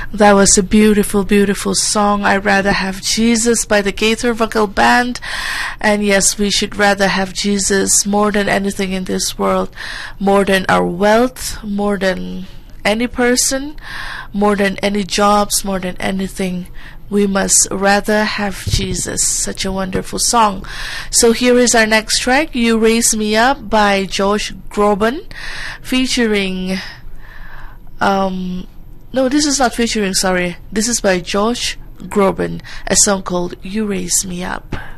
That was a beautiful, beautiful song. I'd rather have Jesus by the Gaither Vocal Band. And yes, we should rather have Jesus more than anything in this world, more than our wealth, more than any person, more than any jobs, more than anything. We must rather have Jesus. Such a wonderful song. So here is our next track, You Raise Me Up by Josh Groban, featuring no, this is not featuring, sorry. This is by Josh Groban, a song called You Raise Me Up.